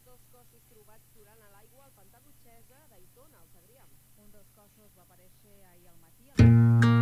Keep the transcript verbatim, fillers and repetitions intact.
dos cossos trobats florant a l'aigua al pantà Dutxesa d'Aitona, al Segrià. Un dels cossos va aparèixer ahir al matí a